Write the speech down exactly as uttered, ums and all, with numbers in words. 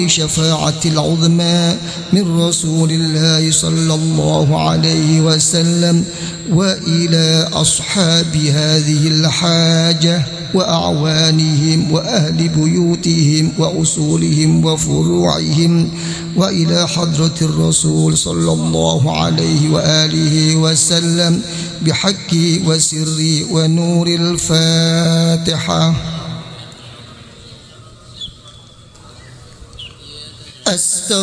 شفاعة العظمى من رسول الله صلى الله عليه وسلم، وإلى أصحاب هذه الحاجة وأعوانهم وأهل بيوتهم وأصولهم وفروعهم، وإلى حضرة الرسول صلى الله عليه وآله وسلم بحق وسر ونور الفاتحة. أستغفر